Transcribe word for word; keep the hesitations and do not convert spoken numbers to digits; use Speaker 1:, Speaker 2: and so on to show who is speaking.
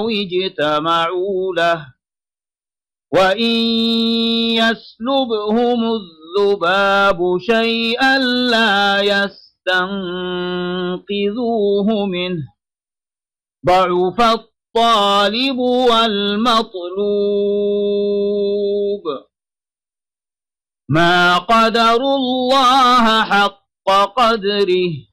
Speaker 1: اجتمعوا له وإن يسلبهم الذباب شيئا لا يستنقذوه منه ضعف الطالب والمطلوب ما قدروا الله حق قدره